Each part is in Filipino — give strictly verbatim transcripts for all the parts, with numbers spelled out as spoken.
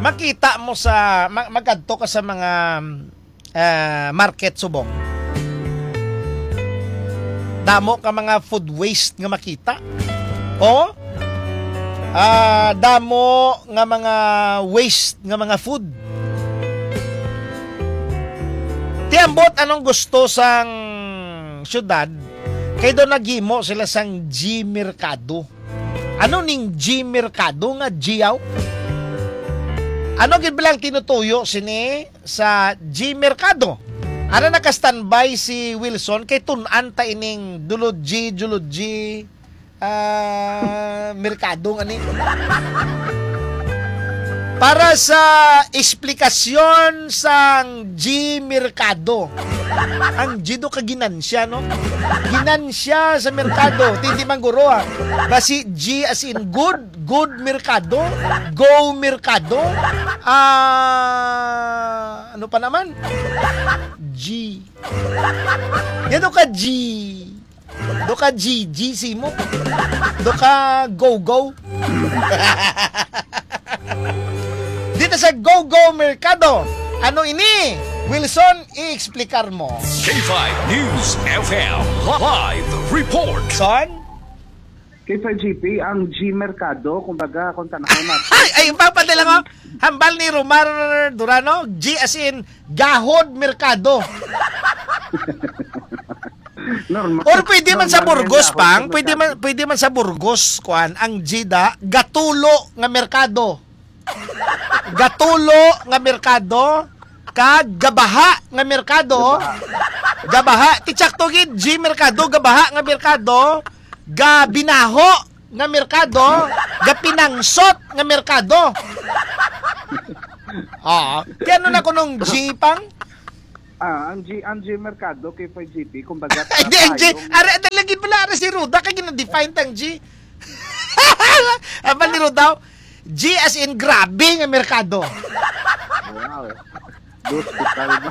makita mo sa mag- magadto ka sa mga uh, market subong. Damo ka mga food waste nga makita. O uh, damo nga mga waste nga mga food. Tiambot anong gusto sang syudad kay do nagimo sila sang G Mercado. Ano ning G Mercado nga Giaw? Ano gid bilang tinutuyo sini sa G Mercado? Ano naka-standby si Wilson kay tun-an ta ining dulod G dulod G uh, Mercado ani? Para sa eksplikasyon sang G Mercado. Ang G do ka ginansya, no? Ginansya sa merkado. Tindi man guro, ha? Basi G as in good, good merkado, go merkado, ah, ano pa naman? G. Yan do ka G. Do ka G, G si mo. Do ka go, go. Dito sa Go Go Mercado, ano ini? Wilson, i-explikar mo. K five News F M Live Report. Son? K five G P, ang G Mercado, kumbaga, kung tanahon natin. Ay, ay, papadala ko. Hambal ni Romar Durano, G as in Gahod Mercado. Normal. Or pwede man sa Normal Burgos, yan, pang. Gahod Pwede man, pwede man sa Burgos, kuan, ang G da, Gatulo nga Merkado. Gatulo nga Merkado, kag Gabaha nga Merkado. Gabaha, titsakto gid G Mercado, Gabaha nga Merkado, Gabinaho nga Merkado, Gapinangsot nga Merkado. Ah, kaya ano na ko nung G pang? Ah, ang G, ang G Mercado, K five G P, kumbaga, Ay, di, ang G, ara, talagi pala, ara si Ruda, kaya gina-define tang G. Abal ni Ruda, G as in grabe nga merkado. Wow. Do hospital ba?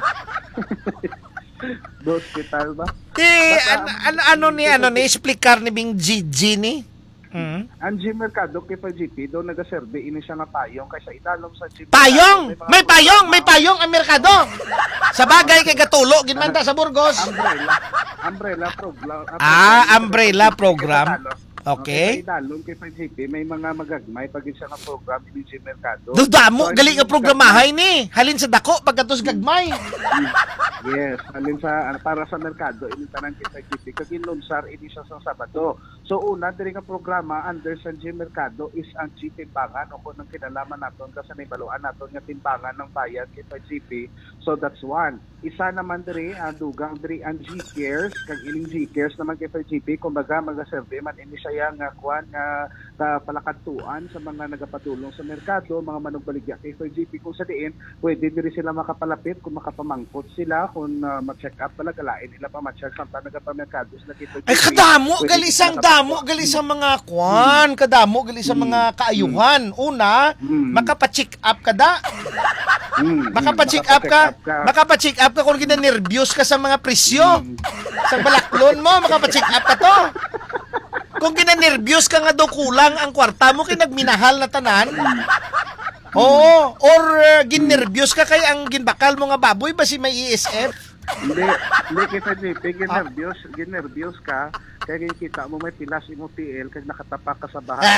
Do hospital ba? Di, an, an, ano ni, ano ni, explicar ni Bing G, G ni? Hmm? Ang G Mercado, K five G P, doon nag-serve, ini siya nga payong, kaysa idalom sa G Payong! May payong! May payong ang merkado! Sa bagay kay Gatulo, ginmanta sa Burgos. Umbrella. Umbrella program. Ah, umbrella program. Okay. Kaya idalom, K five G P, may mga magagmay pag siya nga program, ini G Mercado. Dudamo, gali nga programahay ni. Halin sa dako, pagkatos gagmay. Yes, alin sa ano, para sa merkado ini tanan K five G P kag lunsar ini siya sa Sabado. So una diri nga programa under sa G Mercado is ang G Timbangan o kung nang kinalaman naton kasi nabaluan naton nga timbangan ng bayan K five G P. So that's one. Isa naman diri ang dugang diri ang G Cares kag ining G Cares naman K five G P kumbaga maga-survey man ini siya nga kuan nga uh, palakadtuan sa mga nagapatulong sa merkado, mga manugbaligya K five G P kung sa diin pwede diri sila makapalapit kung makapamangkot sila kung uh, ma-check up pala galain nila pa ma-check samtang nagapamenkado sila K five G P. Ay kadamo gali sang damo gali sa mga kwan, kadamo gali sa mga kaayuhan. Una, makapa-check up kada. Mm, Makapa-check up ka, makapa-check up ka kung gina-nervyos ka sa mga presyo. Sa balaklon mo, makapa-check up ka to. Kung gina-nervyos ka nga daw kulang ang kwarta mo kay nagminahal na tanan. Oo, or uh, ginervyos ka kay ang ginbakal mo nga baboy basi may E S F. Hindi, hindi kita J P, ginervyos, ginervyos ka, kaya kita mo may pilas mo P L kag nakatapak ka sa bahay.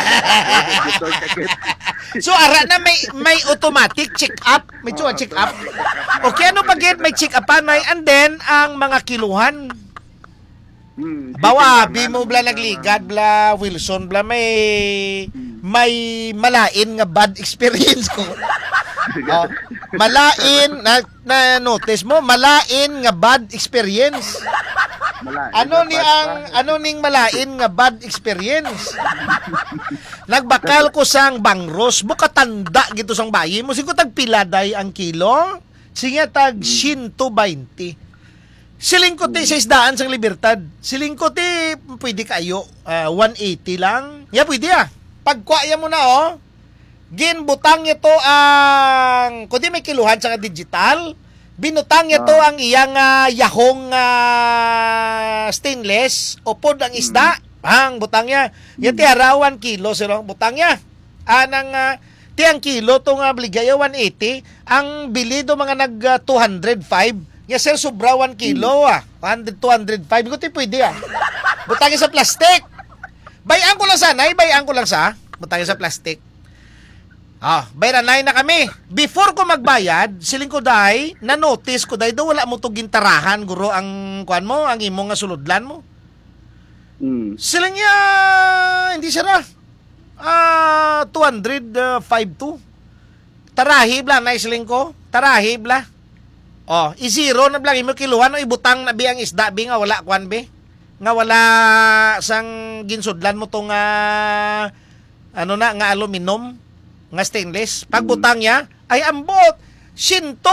So ara na may may automatic check up, may uh, check up. Okay, ano pa gid may check up na and then ang mga kiluhan. Hmm, bawa, bi mo bla nagligad bla Wilson bla may may malain nga bad experience ko. Oh, malain na, na notice mo malain nga bad experience. Malain, ano ni ang ano ning malain nga bad experience? Nagbakal ko sang bangros bukatanda gito sang bayi mo siguro tag piladay ang kilo. Sige tag one twenty. Siling ko ti sa isdaan sang Libertad. Siling ko ti pwede kayo uh, one eighty lang. Ya pwede ah. Pagkuya mo na oh. Ginbutang niya to ang kundi may kiluhan sa digital. Binutang niya to ang iyang uh, yahong uh, stainless upod ang isda. Ang butang niya. Yung ti harawan kilo sila butang niya. Anang uh, Ti ang kilo to nga bligaya one eighty, ang bili do mga nag uh, two hundred five. Ya sir sobra one kilo ah. one hundred, two hundred five ko ti pwede ah. Butangin sa plastic. Bayan ko lang sana, bayan ko lang sa. Butangin sa plastic. Ah, bayaranay na kami. Before ko magbayad, siling ko dahi, na-notice ko dahi, daw wala mo to gintarahan, guro, ang kuan mo, ang imo nga suludlan mo. Mm. Siling niya, hindi siya na. Ah, two hundred five two. Tarahib lang na siling ko. Tarahib la. Oh, i-zero na lang imo kiluhan, o ibutang na biyang isda, bi nga wala kuan bi. Nga wala sang ginsudlan mo tong uh, ano na, nga aluminum, nga stainless. Pagbutang niya, ay ambot, sinto,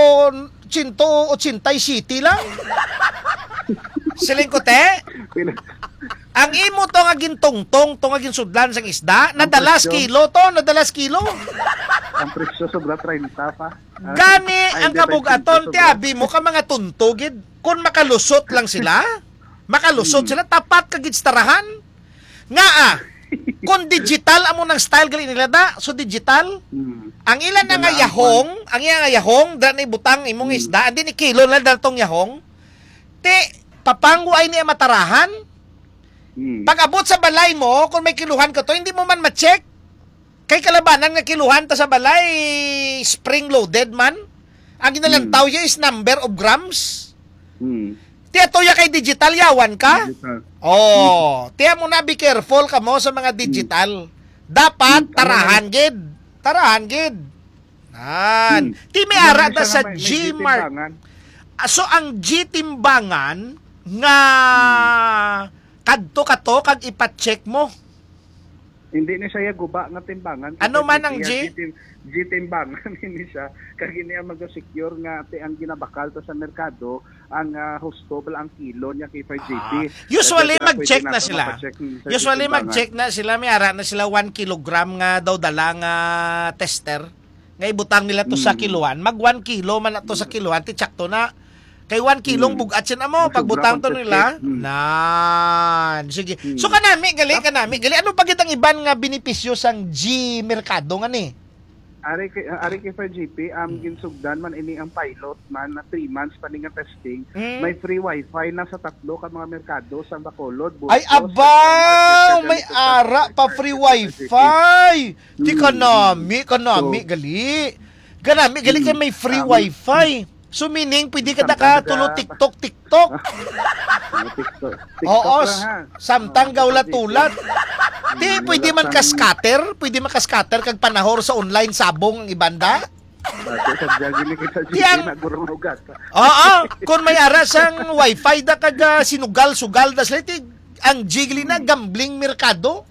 sinto, ochintay city lang. Siling ko te, ang imo to nga gintungtong, to nga ginsudlan sang isda, nadalas kilo to, nadalas kilo. Ang presyo sobra thirty pa. Gani Ay, ang hindi, kabugaton, sobra. ti abi mo ka mga tuntugid, kung makalusot lang sila, makalusot sila, tapat ka gitstarahan. Nga ah, kung digital amo ng style gali nila da, so digital. Mm. Ang ilan na nga yahong, ang ilan nga yahong, dahil na ibutang imong Hmm. isda, andin ni kilo na dahil tong yahong, ti, papango ay niya matarahan. Mm. Pag abot sa balay mo, kung may kiluhan ka to, hindi mo man ma-check. Kay kalabanan nga kiluhan ta sa balay, spring loaded man. Ang ginalantaw Hmm. niya is number of grams. Mm. Tiya to ya kay digital, yawan ka. Digital. Oh, tiya mo na, be careful ka mo sa mga digital. Dapat Hmm. tarahan gid. Tarahan gid. An. Hmm. Ti may ara Ano ta siya sa nga, may- may G-Mart. timbangan? Ah, So ang G-timbangan nga kadto ka to kag ipa-check mo. Hindi ni siya guba nga timbangan. Ano man ang Kasi G? G? G-timbangan, hindi siya. Kag hindi ang mag-secure nga ati ang ginabakal to sa merkado, ang uh, husto ang kilo niya kay five G P. Ah, usually Kasi, mag-check pwede na nato sila. mapacheck sa Usually G-timbangan. mag-check na sila, may ara na sila one kilogram nga daw dala nga tester. Nga ibutang nila to sa Mm. kiluan. Mag one kilo man na to sa kiluan, ti tsakto na. Kay one kilong Mm. bugat siya na mo, Mas pagbutang to sobra nila. pag-check. Mm. Nan. Sige. Mm. So kanami, gali, kanami, gali. Ano pa kitang iban nga benepisyo sang G merkado nga ni? Ari kay uh, ari kay five G P Hmm. am ginsugdan man ini ang pilot man na three months pa ning nga testing. Mm. May free wifi na sa tatlo ka mga merkado sa Bacolod. Ay, Burgos, abaw! sa- May sa- sa- ara pa free wifi! Di Mm. kanami, kanami, So, gali. Kanami, gali kay may free Um, wifi. So meaning, pwede ka na Samtang ka tulo ka- TikTok, TikTok. Mga TikTok. TikTok Oo, lang, ha? samtang Oo, gawla five G P. tulat. Di, Mm, pwede wala man sang- ka-scatter, pwede man ka-scatter kag panahor sa online sabong ang ibanda. Dati sa jagin ni kita G P Tiyang- na gurong ugat. Oo, kung may ara sang wifi da kag ah, sinugal-sugal da sila, ti- ang jigli na gambling merkado.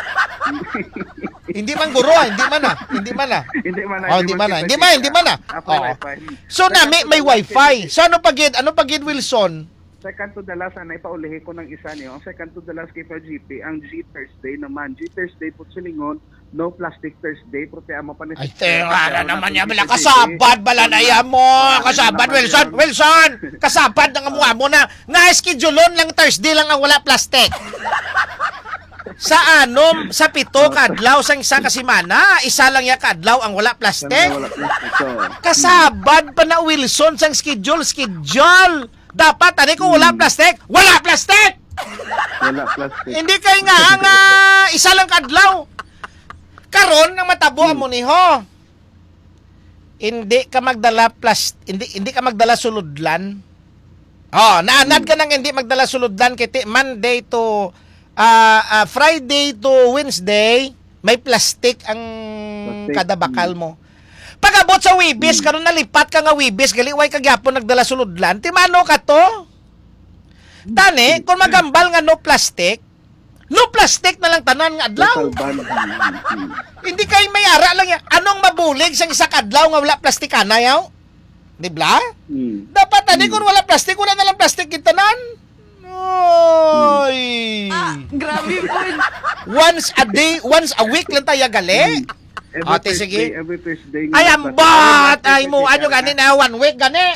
Hindi man guro, ah, hindi man ah, hindi man ah. Hindi man Oh, hindi man ah, hindi man, hindi man ah. Oo. So na may, may wifi. So ano pagid, ano pagid Wilson? Second to the last, anay paulihin ko ng isa niyo. Ang second to the last kay five G P, ang G Thursday naman. G Thursday po silingon, no plastic Thursday, prote amo pa ni. Ay, tera naman niya, bala kasabad, bala na yan mo, kasabad, Wilson, Wilson, kasabad ng amuha mo na, nga schedulon lang Thursday lang ang wala plastic. Sa anom, sa pito kadlaw sang isa ka semana, isa lang ya kadlaw ang wala plastic. Wala plastic. So, Kasabad pa na Wilson sang schedule, schedule. Dapat, tani kung wala plastic, wala plastic! wala plastic. Hindi kay nga ang ah, isa lang kadlaw. Karon nang matabo mo ni ho. Hindi ka magdala plas hindi hindi ka magdala suludlan. Oh, naanad ka nang hindi magdala suludlan kiti Monday to ah, ah, Friday to Wednesday, may plastic ang Plastic. kada bakal mo. Pag abot sa Wibis, karon nalipat ka nga Wibis, gali way kagyapon nagdala suludlan, ti mano ka to? Tani, kung magambal nga no plastic, no plastic na lang tanan nga adlaw. Total ban. Hmm. Hindi kay may ara lang yan. Anong mabulig sa isa kadlaw nga wala plastic na yaw? Di ba? Hmm. Dapat tani kung wala plastic, wala na lang plastic kitanan. Oy. Grabe po. Once a day, once a week lang tayo gali. Every Ate, Thursday, sige. every Thursday. Ay, ambat! Ay mo, ano gani na, one week gani.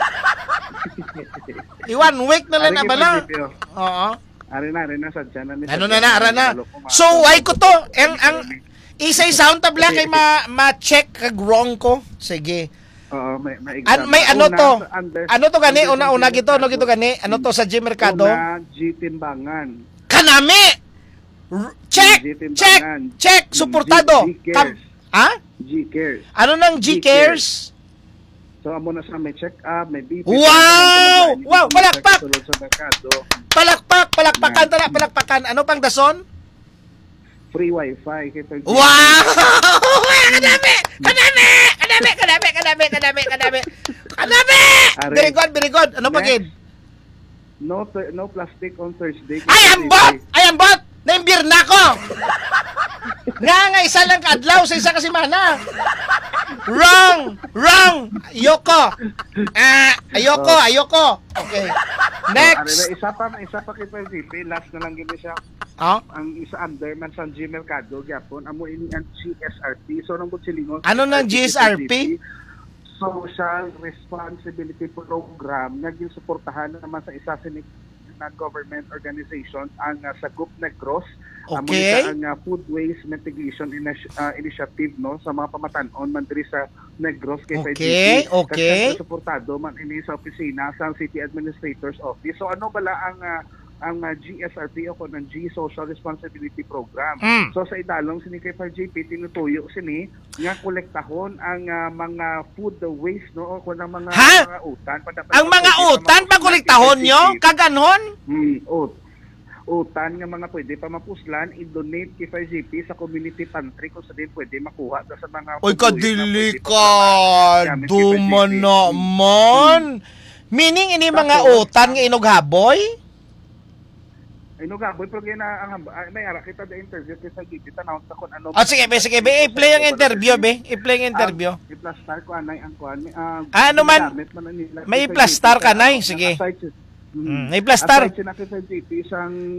I one week na lang na bala. Oo. Ari na, ari na, sadya na. ni Ano sadya na na, ara na. Lalo ko, So, why ko to? Ang, ang, Isa-isa ang tabla kay ma ma-check kag wrong ko. Sige. Oo, may may An exam. may ano Una, to? sa under- Ano to gani? under Una-una sa gito, ano gito gani? Ano to sa G Mercado? Una, G Timbangan. Kanami! R- check! G Timbangan. Check! Check! G- Suportado! G Cares. Kam- ha? G Cares. Ano nang G G Cares? So amo na sa may check up, may B P. Wow! Wow, palakpak! Sulod sa merkado. Palakpak! Palakpakan tala, palakpakan. Ano pang dason? Free wifi kay third. Wow! Kanami! Kanami! Kanami! Kanami! Kanami! Kanami! Kanami! Kanami! Are. Very good, very good. Ano pa Next. gid? No th- no plastic on Thursday. Ay, ambot! Ay, ambot! Naimbir na ko! Nga nga, isa lang kaadlaw sa isa kasi mana. Wrong! Wrong! Ayoko! Ah, ayoko, ayoko. Okay. Are Next! na isa pa, isa pa kay G P, last na lang gini siya. Oh? Ang isa under man sa G Mercado gyapon amo ini ang G S R P. So nang silingon. Ano ng G S R P? Social Responsibility Program nga ginsuportahan naman sa isa sinig na government organization ang uh, Sagup Negros. Amo Okay. isa ang uh, Food Waste Mitigation Initi- uh, Initiative no sa mga pamatanon man diri sa Negros kay Okay, okay. Kasi suportado man ini sa opisina sa City Administrator's Office. So ano bala ang uh, ang uh, G S R P o ko ng G Social Responsibility Program. Mm. So sa idalong sini kay G P tinutuyo sini nga kolektahon ang uh, mga food waste no o kun ang mga, Ha? mga utan Padapat- Ang mga utan pagkolektahon nyo? Kaganhon? Hmm, ut. Utan nga mga pwede pa mapuslan i-donate kay G P sa community pantry kung sa din pwede makuha sa mga Uy, food waste na pwede pa gamit kay kadelikado G P. naman. Meaning, ini mga Tapos, utan nga inughaboy? Ay no gaboy pero kaya na ang hamba- ay, may ara kita the interview kay sa G P tanaw sa kun ano. O sige, be, sige, be, i-play ang interview, be. I-play ang interview. Ah, i-plastar ko anay ang kuan. Uh, Ah, ano man? May i-plastar ka, nay. Sige. Aside, Mm, i-plastar. Aside siya na kay G P isang